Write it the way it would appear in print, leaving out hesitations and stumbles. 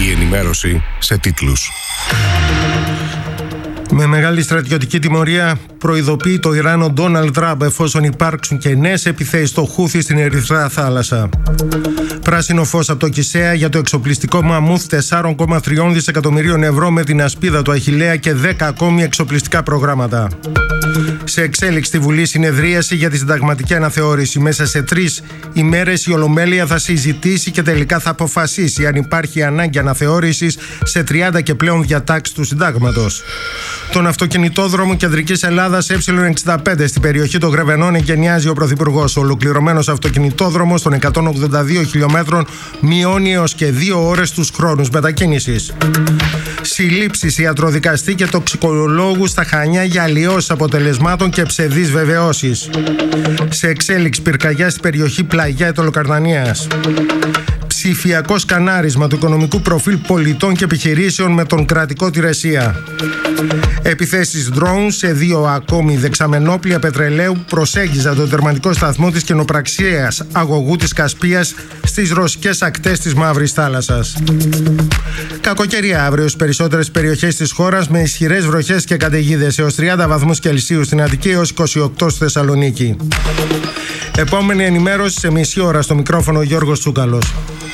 Η ενημέρωση σε τίτλους. Με μεγάλη στρατιωτική τιμωρία προειδοποιεί το Ιράν ο Ντόναλντ Τραμπ εφόσον υπάρξουν και νέες επιθέσεις στο Χούθι στην Ερυθρά Θάλασσα. Πράσινο φως από το Κισέα για το εξοπλιστικό μαμούθ 4,3 δισεκατομμυρίων ευρώ με την ασπίδα του Αχιλλέα και 10 ακόμη εξοπλιστικά προγράμματα. Σε εξέλιξη στη Βουλή συνεδρίαση για τη συνταγματική αναθεώρηση. Μέσα σε 3 ημέρες η Ολομέλεια θα συζητήσει και τελικά θα αποφασίσει αν υπάρχει ανάγκη αναθεώρησης σε 30 και πλέον διατάξεις του συντάγματος. Τον αυτοκινητόδρομο Κεντρικής Ελλάδας Ε65 στην περιοχή των Γρεβενών εγκαινιάζει ο Πρωθυπουργός. Ο ολοκληρωμένος αυτοκινητόδρομος των 182 χιλιόμετρων μειώνει έως και 2 ώρες τους χρόνους μετακίνησης. Συλλήψεις ιατροδικαστή και τοξικολόγου στα Χανιά για αλλοιώσεις αποτελεσμάτων και ψευδείς βεβαιώσεις. Σε εξέλιξη πυρκαγιά στην περιοχή Πλαγιά Αιτωλοκαρνανίας. Ψηφιακό σκανάρισμα του οικονομικού προφίλ πολιτών και επιχειρήσεων με τον κρατικό Τηρεσία. Επιθέσεις drone σε 2 ακόμη δεξαμενόπλια πετρελαίου προσέγγιζαν το τερματικό σταθμό της καινοπραξίας αγωγού της Κασπίας στις ρωσικές ακτές της Μαύρης Θάλασσας. Κακοκαιρία αύριο στις περισσότερες περιοχές της χώρας με ισχυρές βροχές και καταιγίδες έως 30 βαθμούς Κελσίου στην Αττική έως 28 στη Θεσσαλονίκη. Επόμενη ενημέρωση σε μισή ώρα στο μικρόφωνο Γιώργος Τσούκαλος.